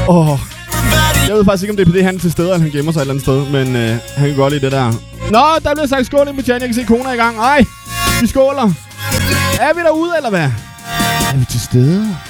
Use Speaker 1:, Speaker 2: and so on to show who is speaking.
Speaker 1: Jeg ved faktisk ikke, om det er på det, han er til stede, eller han gemmer sig et eller andet sted. Men han kan godt lide det der. Nå, der bliver sagt skål ind på chat. Jeg kan se Kona i gang. Ej, vi skåler. Er vi derude, eller hvad? Er vi til stede?